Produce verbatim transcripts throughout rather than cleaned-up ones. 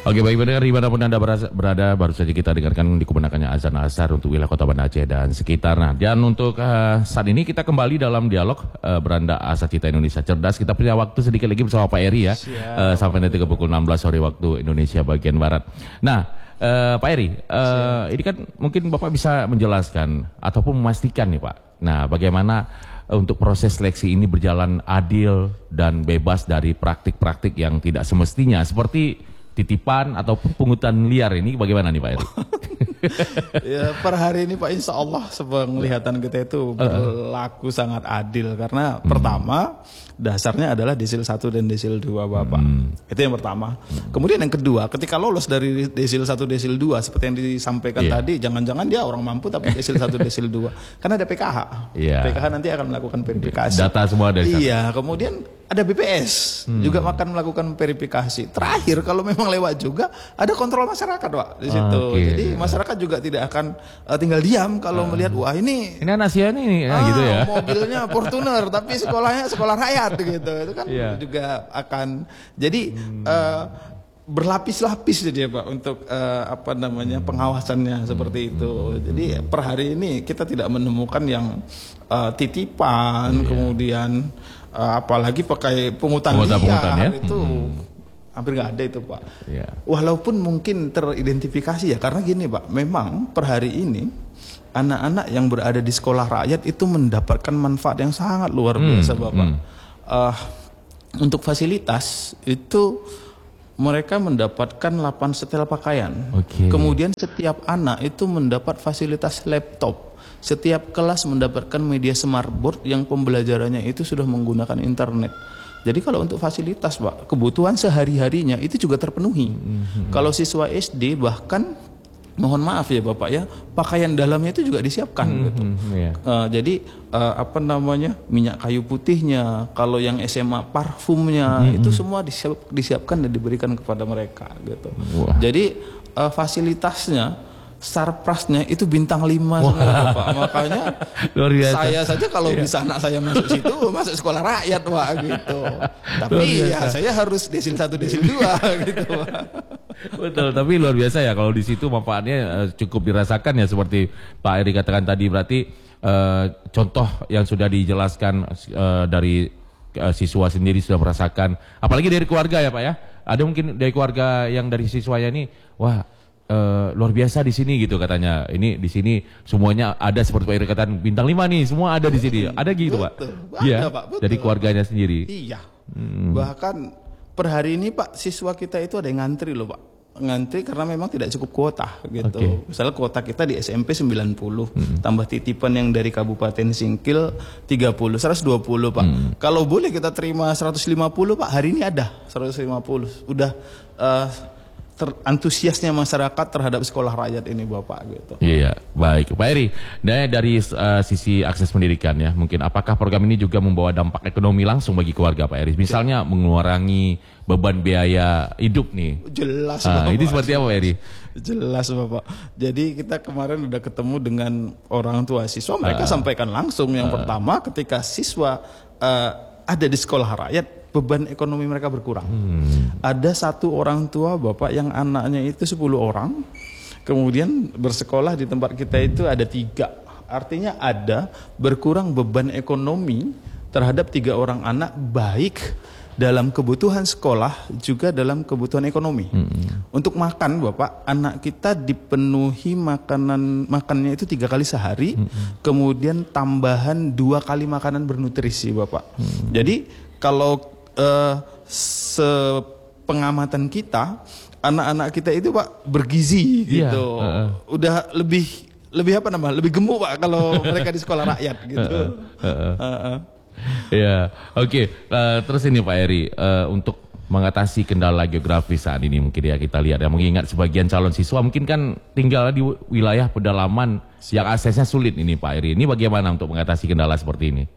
Oke, baik pendengar dimanapun Anda berada, baru saja kita dengarkan dikumenangkannya azan asar untuk wilayah Kota Banda Aceh dan sekitar. Nah, dan untuk uh, saat ini kita kembali dalam dialog uh, Beranda Asa Cita Indonesia Cerdas. Kita punya waktu sedikit lagi bersama Pak Eri ya, uh, sampai nanti ke pukul enam belas sore waktu Indonesia bagian Barat. Nah, uh, Pak Eri, uh, ini kan mungkin Bapak bisa menjelaskan ataupun memastikan nih Pak. Nah, bagaimana untuk proses seleksi ini berjalan adil dan bebas dari praktik-praktik yang tidak semestinya seperti titipan ataupun pungutan liar ini, bagaimana nih Pak Eri? Ya, per hari ini Pak, insya Allah penglihatan kita itu berlaku uh, sangat adil karena hmm. pertama dasarnya adalah desil satu dan desil dua Bapak. Hmm. Itu yang pertama. Hmm. Kemudian yang kedua, ketika lolos dari desil satu desil dua seperti yang disampaikan yeah. tadi, jangan-jangan dia orang mampu tapi desil satu desil dua. Karena ada P K H. Yeah. P K H nanti akan melakukan verifikasi. Data semua dari sana. Iya, kemudian ada B P S hmm. juga akan melakukan verifikasi. Terakhir kalau memang lewat juga ada kontrol masyarakat Pak di situ. Okay. Jadi masyarakat juga tidak akan uh, tinggal diam kalau uh. melihat wah ini ini anak sia nih ah, gitu ya. Mobilnya Fortuner tapi sekolahnya sekolah rakyat gitu. Itu kan yeah. juga akan jadi hmm. uh, berlapis-lapis jadi ya Pak untuk uh, apa namanya pengawasannya seperti itu. Jadi per hari ini kita tidak menemukan yang uh, titipan yeah. kemudian uh, apalagi pakai pungutan liar ya? Itu hmm. hampir nggak ada itu Pak. Yeah. Walaupun mungkin teridentifikasi ya karena gini Pak, memang per hari ini anak-anak yang berada di sekolah rakyat itu mendapatkan manfaat yang sangat luar biasa hmm. Bapak. Hmm. Uh, untuk fasilitas itu mereka mendapatkan delapan setel pakaian. Okay. Kemudian setiap anak itu mendapat fasilitas laptop. Setiap kelas mendapatkan media smartboard yang pembelajarannya itu sudah menggunakan internet. Jadi kalau untuk fasilitas Pak, kebutuhan sehari-harinya itu juga terpenuhi. Mm-hmm. Kalau siswa S D bahkan mohon maaf ya Bapak ya, pakaian dalamnya itu juga disiapkan mm-hmm, gitu. Yeah. Uh, jadi uh, apa namanya minyak kayu putihnya, kalau yang S M A parfumnya mm-hmm. itu semua disiap, disiapkan dan diberikan kepada mereka gitu. Wow. Jadi uh, fasilitasnya, sarprasnya itu bintang lima semua Bapak. Makanya saya saja kalau yeah. bisa anak saya masuk situ masuk sekolah rakyat Pak gitu. Tapi ya saya harus desil satu desil dua gitu Pak. Betul, tapi luar biasa ya kalau di situ manfaatnya uh, cukup dirasakan ya seperti Pak Eri katakan tadi. Berarti uh, contoh yang sudah dijelaskan uh, dari uh, siswa sendiri sudah merasakan, apalagi dari keluarga ya Pak ya. Ada mungkin dari keluarga yang dari siswanya ini, wah uh, luar biasa di sini gitu katanya. Ini di sini semuanya ada seperti Pak Eri katakan bintang lima nih, semua ada di sini. Ada gitu Pak? Iya, dari keluarganya sendiri. Iya. Hmm. Bahkan per hari ini Pak, siswa kita itu ada yang ngantri loh Pak. Ngantri karena memang tidak cukup kuota gitu. Okay. Misalnya kuota kita di S M P sembilan puluh, hmm. tambah titipan yang dari Kabupaten Singkil tiga puluh, seratus dua puluh Pak. Hmm. Kalau boleh kita terima seratus lima puluh Pak, hari ini ada seratus lima puluh. Udah uh, antusiasnya masyarakat terhadap sekolah rakyat ini Bapak gitu. Iya, baik Pak Eri. Nah, dari uh, sisi akses pendidikan ya, mungkin apakah program ini juga membawa dampak ekonomi langsung bagi keluarga Pak Eri? Misalnya mengurangi beban biaya hidup nih. Jelas uh, Bapak. Ini seperti apa Pak Eri? Jelas Bapak. Jadi kita kemarin udah ketemu dengan orang tua siswa, mereka uh, sampaikan langsung yang uh, pertama ketika siswa uh, ada di sekolah rakyat, beban ekonomi mereka berkurang. Hmm. Ada satu orang tua Bapak yang anaknya itu sepuluh orang, kemudian bersekolah di tempat kita itu ada tiga. Artinya ada berkurang beban ekonomi terhadap tiga orang anak, baik dalam kebutuhan sekolah juga dalam kebutuhan ekonomi. Hmm. Untuk makan Bapak, anak kita dipenuhi makanan makannya itu tiga kali sehari, hmm. kemudian tambahan dua kali makanan bernutrisi Bapak. Hmm. Jadi kalau Uh, sepengamatan kita, anak-anak kita itu Pak bergizi gitu, yeah, uh, uh. udah lebih lebih apa namanya, lebih gemuk Pak kalau mereka di sekolah rakyat gitu. Uh, uh. Uh, uh. Ya, oke. Okay. Uh, terus ini Pak Eri, uh, untuk mengatasi kendala geografis saat ini mungkin ya kita lihat ya, mengingat sebagian calon siswa mungkin kan tinggal di wilayah pedalaman yang aksesnya sulit ini Pak Eri. Ini bagaimana untuk mengatasi kendala seperti ini?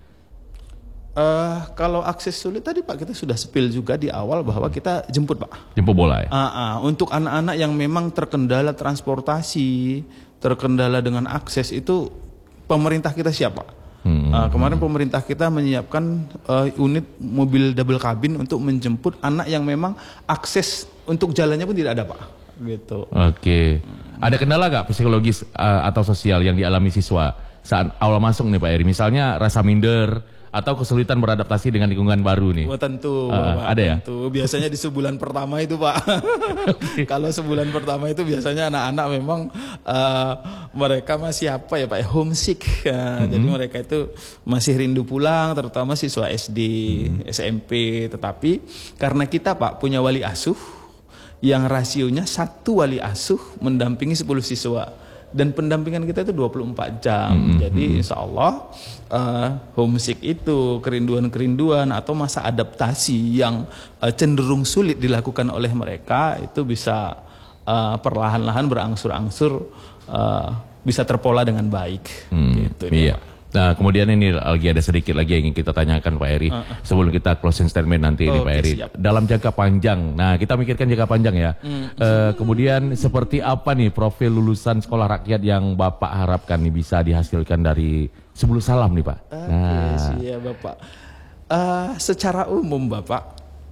Uh, kalau akses sulit tadi Pak, kita sudah spill juga di awal bahwa kita jemput Pak. Jemput bola ya? Uh, uh, untuk anak-anak yang memang terkendala transportasi, terkendala dengan akses itu pemerintah kita siap Pak. Hmm. Uh, kemarin pemerintah kita menyiapkan uh, unit mobil double cabin untuk menjemput anak yang memang akses untuk jalannya pun tidak ada Pak. Gitu. Oke. Ada kendala nggak psikologis uh, atau sosial yang dialami siswa saat awal masuk nih Pak Eri? Misalnya rasa minder atau kesulitan beradaptasi dengan lingkungan baru nih? Oh, tentu, uh, Pak, ada ya? Tentu. Biasanya di sebulan pertama itu Pak. Okay. Kalau sebulan pertama itu biasanya anak-anak memang uh, mereka masih apa ya Pak, homesick. Uh, mm-hmm. Jadi mereka itu masih rindu pulang, terutama siswa S D, mm-hmm. S M P. Tetapi karena kita Pak punya wali asuh yang rasionya satu wali asuh mendampingi sepuluh siswa. Dan pendampingan kita itu dua puluh empat jam. Mm-hmm. Jadi insya Allah uh, homesick itu, kerinduan-kerinduan atau masa adaptasi yang uh, cenderung sulit dilakukan oleh mereka itu bisa uh, perlahan-lahan berangsur-angsur uh, bisa terpola dengan baik. Mm, gitu, iya. Pak. Nah kemudian ini lagi ada sedikit lagi yang ingin kita tanyakan Pak Eri, uh, uh. sebelum kita closing statement nanti oh, ini Pak Eri. Okay, dalam jangka panjang, nah kita mikirkan jangka panjang ya. Mm. Uh, kemudian seperti apa nih profil lulusan sekolah rakyat yang Bapak harapkan nih bisa dihasilkan dari Sebelum Salam nih Pak? Oke, nah. okay, ya Bapak. Uh, secara umum Bapak,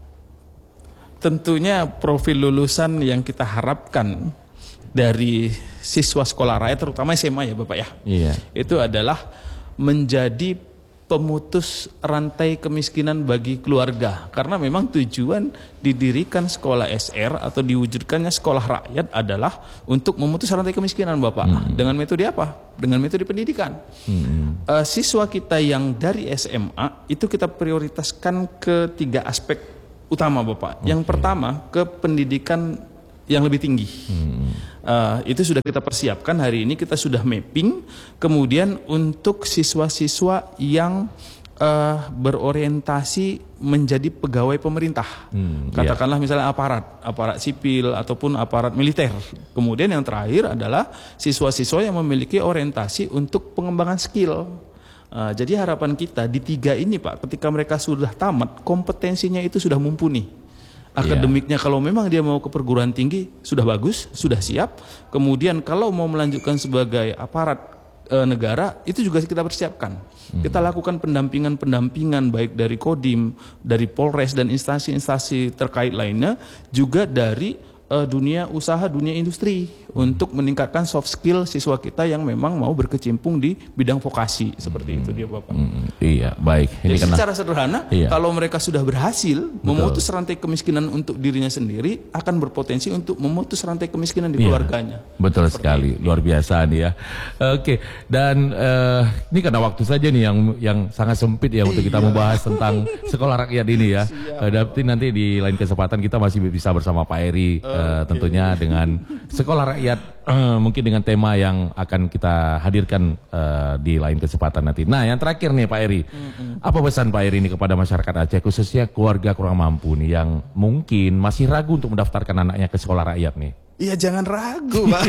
tentunya profil lulusan yang kita harapkan dari siswa sekolah rakyat, terutama S M A ya Bapak ya. Iya. Itu adalah menjadi pemutus rantai kemiskinan bagi keluarga. Karena memang tujuan didirikan sekolah S R atau diwujudkannya sekolah rakyat adalah untuk memutus rantai kemiskinan Bapak. Hmm. Dengan metode apa? Dengan metode pendidikan. Hmm. Uh, siswa kita yang dari S M A itu kita prioritaskan ke tiga aspek utama Bapak. Okay. Yang pertama ke pendidikan yang lebih tinggi. Hmm. Uh, itu sudah kita persiapkan hari ini, kita sudah mapping. Kemudian untuk siswa-siswa yang uh, berorientasi menjadi pegawai pemerintah, hmm, katakanlah yeah. misalnya aparat, aparat sipil ataupun aparat militer. Kemudian yang terakhir adalah siswa-siswa yang memiliki orientasi untuk pengembangan skill. Uh, jadi harapan kita di tiga ini Pak, ketika mereka sudah tamat, kompetensinya itu sudah mumpuni. Akademiknya kalau memang dia mau ke perguruan tinggi sudah bagus, sudah siap. Kemudian kalau mau melanjutkan sebagai aparat e, negara itu juga kita persiapkan. Hmm. Kita lakukan pendampingan-pendampingan baik dari Kodim, dari Polres dan instansi-instansi terkait lainnya, juga dari e, dunia usaha, dunia industri untuk meningkatkan soft skill siswa kita yang memang mau berkecimpung di bidang vokasi seperti hmm. itu dia Bapak. Hmm. Iya, baik. Ini Jadi karena, secara sederhana, iya. kalau mereka sudah berhasil Betul. memutus rantai kemiskinan untuk dirinya sendiri, akan berpotensi untuk memutus rantai kemiskinan di iya. keluarganya. Betul seperti sekali, itu. Luar biasa nih ya. Oke, dan uh, ini karena waktu saja nih yang yang sangat sempit ya untuk iya. kita membahas tentang sekolah rakyat ini ya. Uh, nanti nanti di lain kesempatan kita masih bisa bersama Pak Eri, uh, okay. tentunya dengan sekolah rakyat. Uh, mungkin dengan tema yang akan kita hadirkan uh, di lain kesempatan nanti. Nah, yang terakhir nih Pak Eri, mm-hmm. apa pesan Pak Eri ini kepada masyarakat Aceh khususnya keluarga kurang mampu nih yang mungkin masih ragu untuk mendaftarkan anaknya ke sekolah rakyat nih? Iya jangan ragu Pak.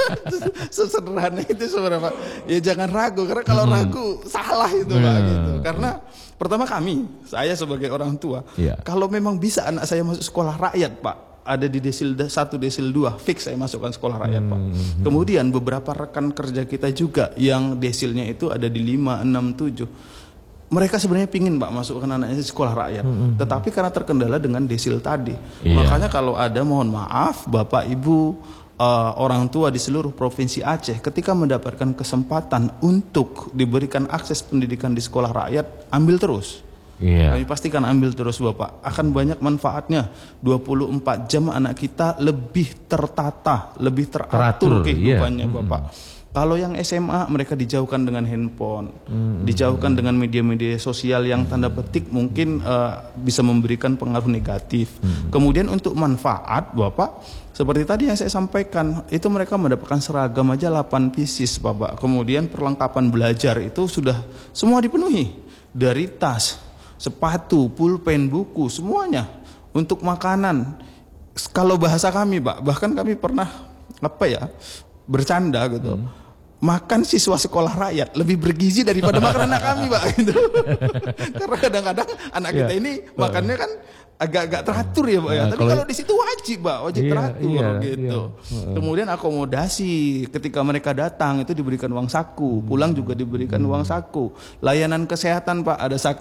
Sesederhana itu sebenarnya Pak. Ya jangan ragu karena kalau hmm. ragu salah itu Pak. Hmm. Gitu. Karena pertama kami, saya sebagai orang tua, yeah. kalau memang bisa anak saya masuk sekolah rakyat Pak, ada di desil satu, desil dua, fix saya masukkan sekolah rakyat hmm. Pak. Kemudian beberapa rekan kerja kita juga yang desilnya itu ada di lima, enam, tujuh. Mereka sebenarnya pingin Pak masukkan anaknya di sekolah rakyat. Hmm. Tetapi karena terkendala dengan desil tadi. Iya. Makanya kalau ada mohon maaf Bapak Ibu uh, orang tua di seluruh provinsi Aceh ketika mendapatkan kesempatan untuk diberikan akses pendidikan di sekolah rakyat, ambil terus. Yeah. Kami pastikan ambil terus Bapak, akan banyak manfaatnya. dua puluh empat jam anak kita lebih tertata, lebih teratur, teratur kehidupannya yeah. Bapak. Hmm. Kalau yang S M A mereka dijauhkan dengan handphone, hmm. dijauhkan dengan media-media sosial yang tanda petik mungkin uh, bisa memberikan pengaruh negatif. Hmm. Kemudian untuk manfaat Bapak, seperti tadi yang saya sampaikan, itu mereka mendapatkan seragam aja delapan pieces Bapak. Kemudian perlengkapan belajar itu sudah semua dipenuhi, dari tas, sepatu, pulpen, buku, semuanya. Untuk makanan, kalau bahasa kami Pak, bahkan kami pernah apa ya bercanda gitu, hmm. makan siswa sekolah rakyat lebih bergizi daripada makan anak kami Pak gitu. Karena kadang-kadang anak kita ini makannya kan agak-agak teratur ya Pak ya. Tapi kalau di situ wajib Pak, wajib iya, teratur iya, gitu. Iya. Kemudian akomodasi ketika mereka datang itu diberikan uang saku, pulang juga diberikan uang saku. Layanan kesehatan Pak, ada sakit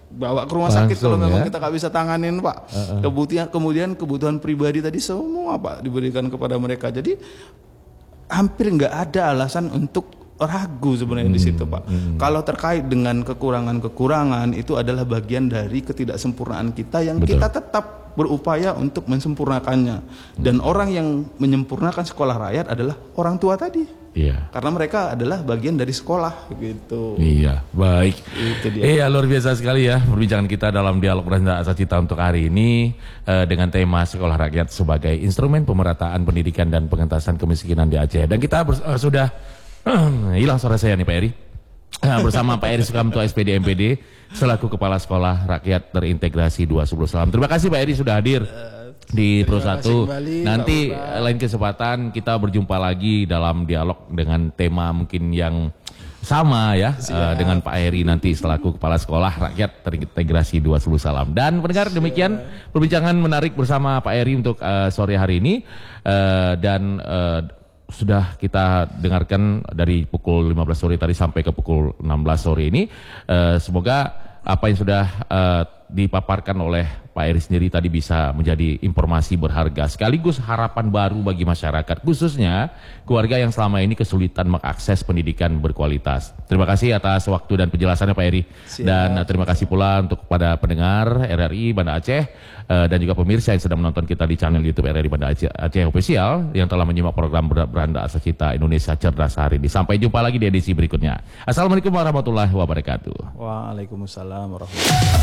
bawa ke rumah sakit Langsung, kalau memang ya? kita nggak bisa tanganin Pak. Uh-uh. Kebutuhan kemudian kebutuhan pribadi tadi semua Pak diberikan kepada mereka. Jadi hampir nggak ada alasan untuk ragu sebenarnya hmm, di situ Pak. Hmm. Kalau terkait dengan kekurangan-kekurangan itu adalah bagian dari ketidaksempurnaan kita yang Betul. Kita tetap berupaya untuk mensempurnakannya. Dan hmm. orang yang menyempurnakan sekolah rakyat adalah orang tua tadi. Iya. Karena mereka adalah bagian dari sekolah gitu. Iya, baik. Itu dia. Iya, luar biasa sekali ya perbincangan kita dalam dialog Beranda Asa Cita untuk hari ini uh, dengan tema sekolah rakyat sebagai instrumen pemerataan pendidikan dan pengentasan kemiskinan di Aceh. Dan kita uh, sudah hilang suara saya nih Pak Eri. Bersama Pak Eri Sukamto S P D M P D selaku Kepala Sekolah Rakyat Terintegrasi dua Subul Salam. Terima kasih Pak Eri sudah hadir di Pro satu. Nanti lain kesempatan kita berjumpa lagi dalam dialog dengan tema mungkin yang sama ya uh, dengan Pak Eri nanti selaku Kepala Sekolah Rakyat Terintegrasi dua Subul Salam. Dan pendengar, demikian perbincangan menarik bersama Pak Eri untuk uh, sore hari ini uh, dan uh, sudah kita dengarkan dari pukul lima belas sore tadi sampai ke pukul enam belas sore ini. Uh, semoga apa yang sudah uh, dipaparkan oleh Pak Eri sendiri tadi bisa menjadi informasi berharga sekaligus harapan baru bagi masyarakat, khususnya keluarga yang selama ini kesulitan mengakses pendidikan berkualitas. Terima kasih atas waktu dan penjelasannya Pak Eri. Siap. Dan uh, terima kasih pula untuk kepada pendengar R R I Banda Aceh uh, dan juga pemirsa yang sedang menonton kita di channel YouTube R R I Banda Aceh, Aceh Official yang telah menyimak program Beranda Asa Cita Indonesia Cerdas hari ini. Sampai jumpa lagi di edisi berikutnya. Assalamualaikum warahmatullahi wabarakatuh. Waalaikumsalam warahmatullahi wabarakatuh.